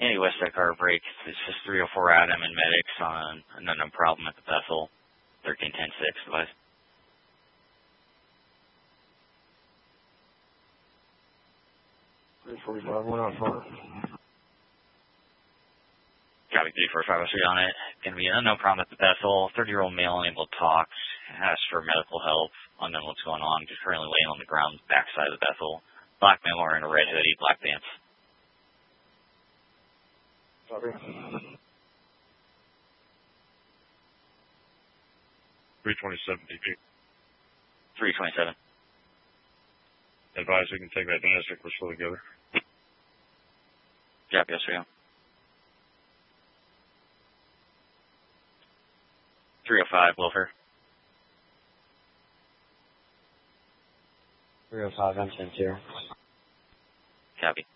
Any West Side car break. It's just 304 Adam and medics on an unknown problem at the Bethel. 1310-6, advice. $345, we're not far. Copy, 34503 on it. Gonna be an unknown problem at the Bethel. 30-year-old male unable to talk. Asked for medical help. Unknown what's going on. Just currently laying on the ground backside of the Bethel. Black male wearing a red hoodie, black pants. Copy. 327 DP. 327. Advise we can take that domestic. We're still together. Yep, yes, we go. 305, Wilfer. 305, I'm sent here. Copy.